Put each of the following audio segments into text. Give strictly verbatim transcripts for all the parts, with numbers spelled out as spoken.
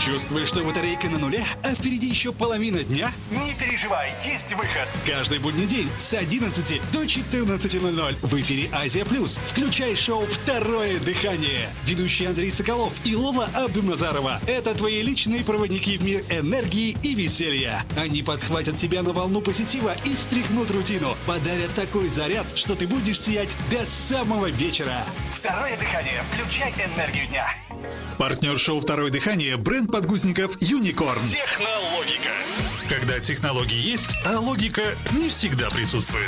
Чувствуешь, что батарейка на нуле, а впереди еще половина дня? Не переживай, есть выход. Каждый будний день с одиннадцати до четырнадцати ноль-ноль в эфире Азия Плюс. Включай шоу «Второе дыхание». Ведущие Андрей Соколов и Лола Абдуназарова – это твои личные проводники в мир энергии и веселья. Они подхватят тебя на волну позитива и встряхнут рутину. Подарят такой заряд, что ты будешь сиять до самого вечера. Второе дыхание. Включай энергию дня. Партнер шоу «Второе дыхание» – бренд подгузников «Юникорн». Технологика. Когда технологии есть, а логика не всегда присутствует.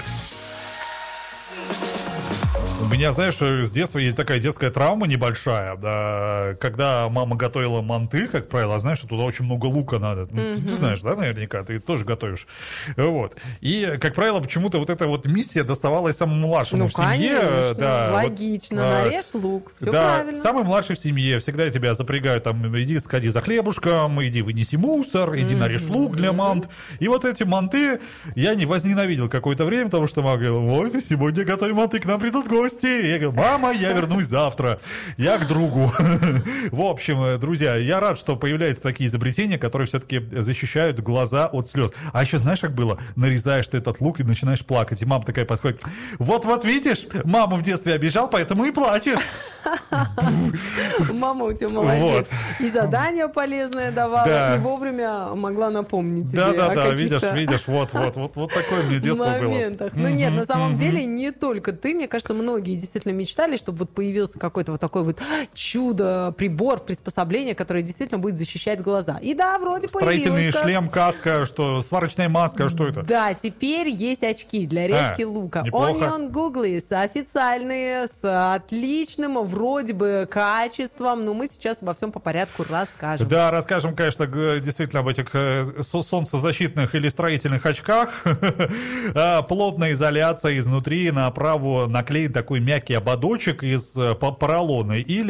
У меня, знаешь, с детства есть такая детская травма небольшая. Да, когда мама готовила манты, как правило, знаешь, туда очень много лука надо. Mm-hmm. Ты знаешь, да, наверняка, ты тоже готовишь. Вот. И, как правило, почему-то вот эта вот миссия доставалась самому младшему ну, в семье. Конечно, да, логично. Вот, нарежь лук, все да, правильно. Самый младший в семье. Всегда тебя запрягают, там, иди сходи за хлебушком, иди вынеси мусор, иди mm-hmm. нарежь лук для мант. И вот эти манты я не возненавидел какое-то время, потому что мама говорила, ой, сегодня готовим манты, к нам придут гости. И я говорю, мама, я вернусь завтра. Я к другу. В общем, друзья, я рад, что появляются такие изобретения, которые все-таки защищают глаза от слез. А еще знаешь, как было? Нарезаешь ты этот лук и начинаешь плакать. И мама такая подходит, вот-вот видишь, маму в детстве обижал, поэтому и плачешь. Мама у тебя молодец. И задание полезное давала, и вовремя могла напомнить тебе о каких-то... Да-да-да, видишь, видишь, вот-вот, вот такое мне детство было. моментах. Ну нет, на самом деле не только ты, мне кажется, многие действительно мечтали, чтобы вот появился какой-то вот такой вот чудо, прибор, приспособление, которое действительно будет защищать глаза. И да, вроде появилось. Строительный шлем, каска, что, сварочная маска, что это? Да, теперь есть очки для резки а, лука. Неплохо. Onion Googles, официальные, с отличным вроде бы качеством, но мы сейчас обо всем по порядку расскажем. Да, расскажем, конечно, действительно об этих солнцезащитных или строительных очках. Плотная изоляция изнутри, на оправу наклеен такой мягкий ободочек из поролона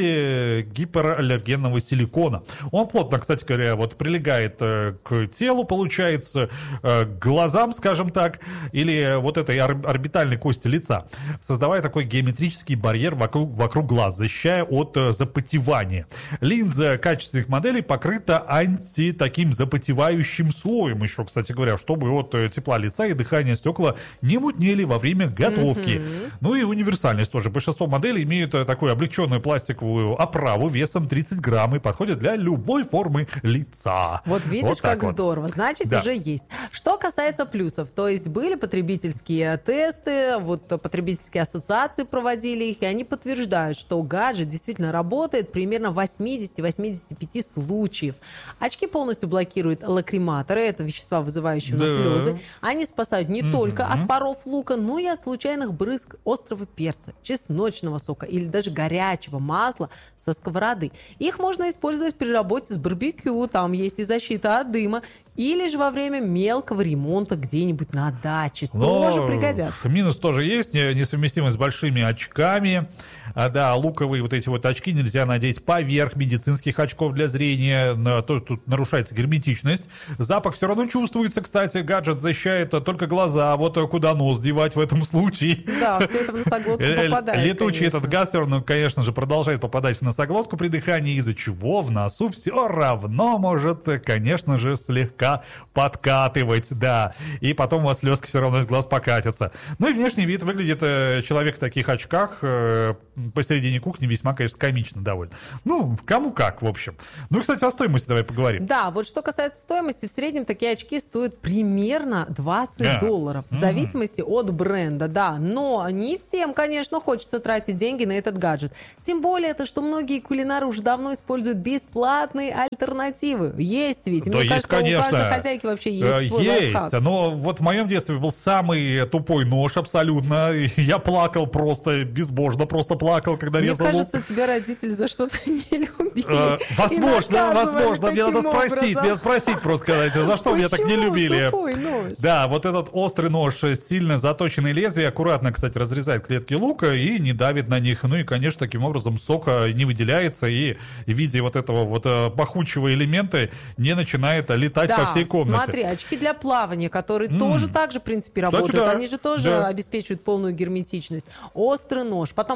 или гипераллергенного силикона. Он плотно, кстати говоря, вот прилегает к телу, получается, к глазам, скажем так, или вот этой орбитальной кости лица, создавая такой геометрический барьер вокруг, вокруг глаз, защищая от запотевания. Линза качественных моделей покрыта анти таким запотевающим слоем еще, кстати говоря, чтобы от тепла лица и дыхания стекла не мутнели во время готовки. Mm-hmm. Ну и универсальность тоже. Большинство моделей имеют такую облегченную пластиковую оправу весом тридцать грамм и подходят для любой формы лица. Вот видишь, вот как вот. Здорово. Значит, да. уже есть. Что касается плюсов, то есть были потребительские тесты, вот потребительские ассоциации проводили их, и они подтверждают, что гаджет действительно работает примерно в восемьдесят-восемьдесят пять случаев. Очки полностью блокируют лакриматоры, это вещества, вызывающие да. слезы. Они спасают не mm-hmm. только от паров лука, но и от случайных брызг острого перца, чесночного сока или даже горячего масла со сковороды. Их можно использовать при работе с барбекю, там есть и защита от дыма, или же во время мелкого ремонта где-нибудь на даче. Но тоже пригодятся. Минус тоже есть, несовместимость с большими очками. А, да, луковые вот эти вот очки нельзя надеть поверх медицинских очков для зрения. Тут, тут нарушается герметичность. Запах все равно чувствуется, кстати. Гаджет защищает только глаза. Вот куда нос девать в этом случае. Да, все это в носоглотку попадает. Летучий конечно. Этот газ все равно, конечно же, продолжает попадать в носоглотку при дыхании, из-за чего в носу все равно может, конечно же, слегка подкатывать, да. И потом у вас слезки все равно из глаз покатятся. Ну и внешний вид выглядит э, человек в таких очках э, посередине кухни весьма, конечно, комично довольно. Ну, кому как, в общем. Ну и, кстати, о стоимости давай поговорим. Да, вот что касается стоимости, в среднем такие очки стоят примерно двадцать долларов, в зависимости mm-hmm. от бренда, да. Но не всем, конечно, хочется тратить деньги на этот гаджет. Тем более, это что многие кулинары уже давно используют бесплатные альтернативы. Есть ведь. Да Мне есть, кажется, конечно. У каждой хозяйки вообще есть свой Есть, лайфхак. но вот в моем детстве был самый тупой нож абсолютно. Я плакал просто, безбожно просто плакал, когда Мне резал лук. Мне кажется, тебя родители за что-то не любили. Возможно, возможно. Мне надо спросить, мне спросить просто сказать, за что меня так не любили. Тупой нож? Да, вот этот острый нож, сильно заточенное лезвие, аккуратно, кстати, разрезает клетки лука и не давит на них. Ну и, конечно, таким образом сок не выделяется и в виде вот этого вот пахучего элемента не начинает летать да, по всей комнате. Смотри, очки для плавания, которые mm. тоже так же, в принципе, Кстати, работают. да. Они же тоже да. обеспечивают полную герметичность. Острый нож. Потом, опять же,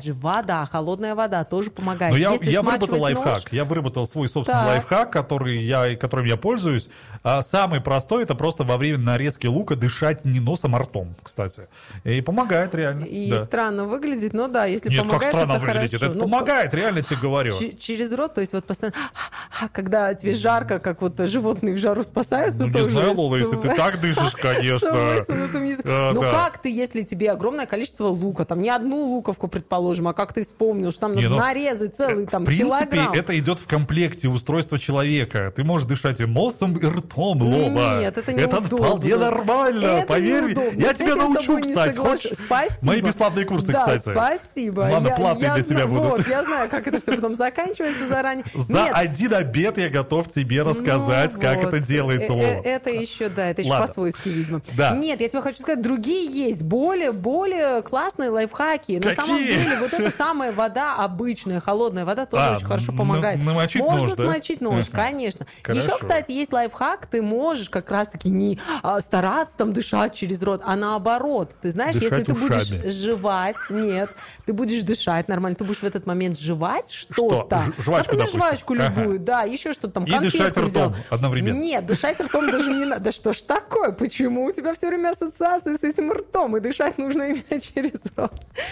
же, вода, холодная вода тоже помогает. Но я, Если я выработал смачивать лайфхак. нож... Я выработал свой собственный Так. лайфхак, который я, которым я пользуюсь. А самый простой — это просто во время нарезки лука дышать не носом, а ртом, кстати. И помогает реально. И да. странно выглядит, но да, если Нет, помогает, как странно это выглядит. хорошо. Это Ну, помогает, реально тебе говорю. Ч- через рот, то есть вот постоянно, когда тебе жарко, как вот животные в жару спасаются, Ну, не тоже знаю, Лола, с- если ты так дышишь, конечно. с высунутым языком. А, Ну да. как ты, если тебе огромное количество лука, там не одну луковку, предположим, а как ты вспомнил, что там Не, нужно ну, нарезать целый там В принципе, килограмм. это идет в комплекте устройства человека. Ты можешь дышать и носом, и ртом, Лола. Нет, это Это неудобно. вполне нормально, Это поверь мне. неудобно. Я С тебя этим с научу, тобой не кстати. соглашусь. Хочешь? Спасибо. Мои бесплатные курсы, да, кстати. спасибо. Ладно, Я- платные я для тебя знаю- будут. Вот, я знаю, как это все потом заканчивается заранее. За Нет. один обед я готов тебе рассказать, Ну как вот. это делается, Э, Лола. э, Это еще, да, это еще Ладно. по-свойски, видимо. Да. Нет, я тебе хочу сказать, другие есть, более, более классные лайфхаки. На Какие? самом деле, вот эта самая вода обычная, холодная вода тоже А, очень хорошо н- помогает. намочить Можно нож, да? смочить нож, Ага. конечно. Хорошо. Еще, кстати, есть лайфхак, ты можешь как раз-таки не а, стараться там дышать через рот, а наоборот. Ты знаешь, Дышать если ты будешь ушами. жевать, нет, ты будешь дышать нормально, ты будешь в этот момент жевать что-то. Ж- жвачку, Например, допустим. жвачку любую, Ага. да, еще что-то там, И конфетку дышать взял. ртом одновременно. Нет, дышать ртом даже не надо. Да что ж такое? Почему у тебя все время ассоциации с этим ртом? И дышать нужно именно через рот.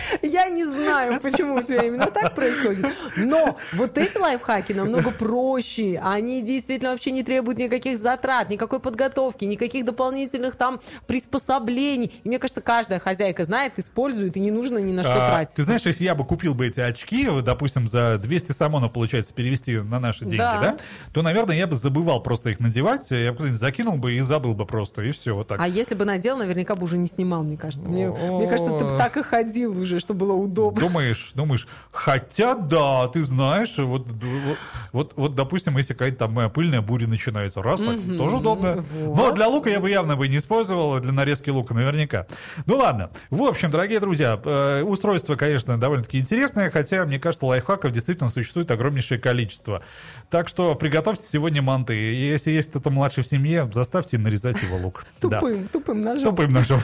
Я не знаю, почему у тебя именно так происходит. Но вот эти лайфхаки намного проще. Они действительно вообще не требуют никаких затрат, никакой подготовки, никаких дополнительных там приспособлений. И мне кажется, каждая хозяйка знает, использует, и не нужно ни на что А, тратить. ты знаешь, если я бы купил бы эти очки, вот, допустим, за двести самонов, получается, перевести на наши деньги, Да. да, то, наверное, я бы забывал просто их надевать, я бы куда-нибудь закинул бы и забыл бы просто, и все, вот так. А если бы надел, наверняка бы уже не снимал, мне кажется. Мне, О. мне кажется, ты бы так и ходил уже, что было удобно. Думаешь, думаешь, хотя да, ты знаешь, вот, вот, вот, вот, допустим, если какая-то там моя пыльная буря начинается, раз, так, Мгм, тоже удобно. вот. Но для лука я бы явно бы не использовал, для нарезки лука наверняка. Ну ладно, в общем, дорогие друзья, э, устройство, конечно, довольно-таки интересное, хотя, мне кажется, лайфхаков действительно существует огромнейшее количество. Так что приготовьте сегодня манты. И если есть кто-то младший в семье, заставьте нарезать его лук. Да. Тупым, тупым ножом. Тупым ножом.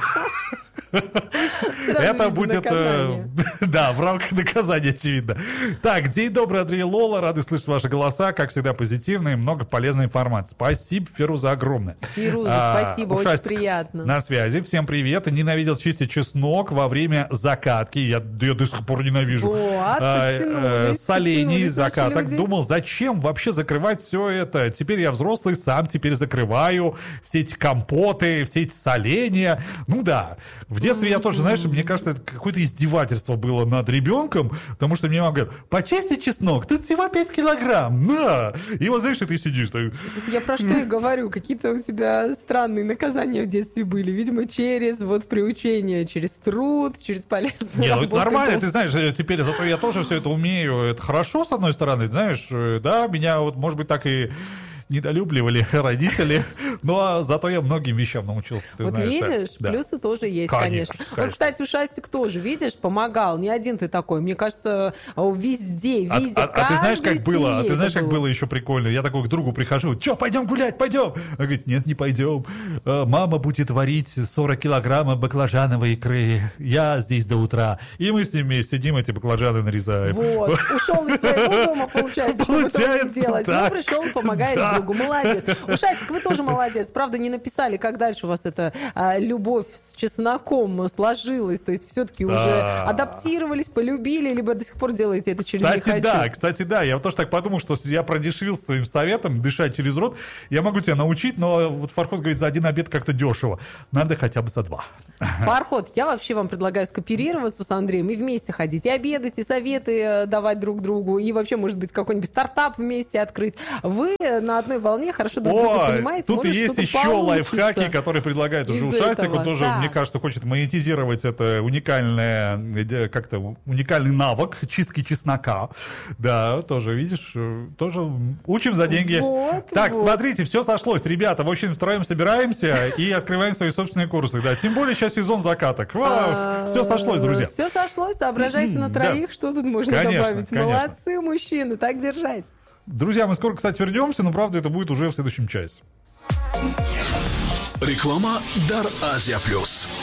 Сразу Это видно будет, наказание. э, да, в рамках наказания, очевидно. Так, день добрый, Андрей и Лола. Рады слышать ваши голоса. Как всегда, позитивные, много полезной информации. Спасибо, Фируза, огромное. Фируза, А, спасибо, очень Ушастик приятно. на связи. Всем привет. Ненавидел чистить чеснок во время закатки. Я, я до сих пор ненавижу. Вот, А, подтянулись, солений, подтянулись наши закаток. люди. Думал, зачем вообще закрывать все это? Теперь я взрослый, сам теперь закрываю все эти компоты, все эти соления. Ну да, в детстве я тоже, знаешь, мне кажется, это какое-то издевательство было над ребенком, потому что мне мама говорит, почисти чеснок, тут всего пять килограмм, на! И вот, знаешь, и ты сидишь. Так, Я про что и говорю. Какие-то у тебя странные наказания в детстве были. Видимо, через вот приучение, через труд, через полезную не, ну это работу. нормально, ты знаешь, э, теперь зато я тоже все это умею. Это хорошо, с одной стороны, знаешь, э, да, меня вот, может быть, так и недолюбливали родители, но зато я многим вещам научился, ты Вот знаешь. да. видишь, Да. плюсы тоже есть, Конечно, конечно. конечно. Вот, кстати, Ушастик тоже, видишь, помогал. Не один ты такой. Мне кажется, везде, А, везде. а- а ты знаешь, каждой как было? А семье ты знаешь, это как было еще прикольно? Я такой к другу прихожу, что, пойдем гулять, пойдем? Он говорит, нет, не пойдем. Э, Мама будет варить сорок килограммов баклажановой икры. Я здесь до утра. И мы с ними сидим, эти баклажаны нарезаем. Вот. Ушел из своего дома, получается, чтобы этого не Получается делать. Но так. пришел, помогаешь Да. другу. Молодец. Ушастик, вы тоже молодец. Правда, не написали, как дальше у вас эта а, любовь с чесноком сложилась. То есть все-таки Да. уже адаптировались, полюбили, либо до сих пор делаете это через Кстати, «не хочу». да, кстати, да. Я вот тоже так подумал, что я продешевил своим советом дышать через рот. Я могу тебя научить, но вот Фарход говорит, за один обед как-то дешево. Надо хотя бы за два. Фарход, я вообще вам предлагаю скооперироваться с Андреем и вместе ходить, и обедать, и советы э, давать друг другу, и вообще, может быть, какой-нибудь стартап вместе открыть. Вы на одной волне хорошо друг друга Ой, понимаете, тут и может, есть что-то еще получится. лайфхаки, которые предлагает уже из Ушастик. этого, Он тоже, да. мне кажется, хочет монетизировать это уникальное, э, как-то уникальный навык чистки чеснока. Да, тоже, видишь, э, тоже учим за деньги. Вот, так, вот. смотрите, все сошлось. Ребята, в общем, втроем собираемся и открываем свои собственные курсы. Да, тем более сейчас сезон закаток. Вау, все сошлось, друзья. Все сошлось, соображайте на Да. троих, что тут можно Конечно, добавить. конечно. Молодцы, мужчины, так держать. Друзья, мы скоро, кстати, вернемся, но, правда, это будет уже в следующем часе. Реклама Дар Азия Плюс.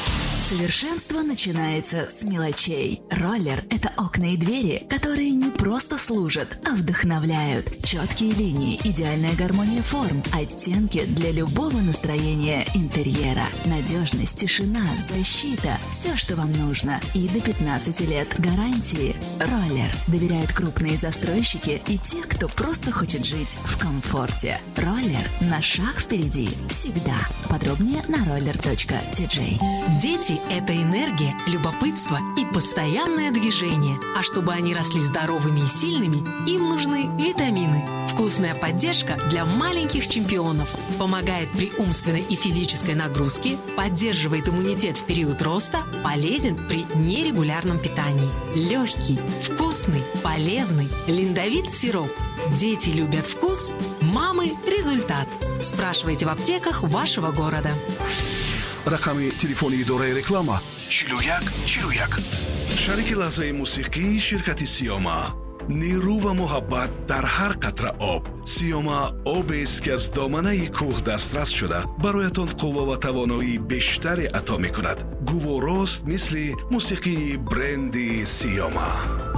Совершенство начинается с мелочей. Роллер – это окна и двери, которые не просто служат, а вдохновляют. Четкие линии, идеальная гармония форм, оттенки для любого настроения интерьера. Надежность, тишина, защита – все, что вам нужно. И до пятнадцати лет гарантии. Роллер доверяют крупные застройщики и те, кто просто хочет жить в комфорте. Роллер – на шаг впереди. Всегда. Подробнее на roller точка ти джей. Дети – это энергия, любопытство и постоянное движение. А чтобы они росли здоровыми и сильными, им нужны витамины. Вкусная поддержка для маленьких чемпионов. Помогает при умственной и физической нагрузке, поддерживает иммунитет в период роста, полезен при нерегулярном питании. Легкий, вкусный, полезный, линдовит сироп. Дети любят вкус, мамы – результат. Спрашивайте в аптеках вашего города. рақами телефони идораи реклама чилу як чилу як. шарики лаҳзаи мусиқии ширкати сиёма. нерӯ ва муҳаббат дар ҳар қатра об. сиёма обест ки аз доманаи кӯҳ дастрас шуда бароятон қувва ва тавоноии бештаре ато мекунад. гуворост мисли мусиқии бренди сиёма.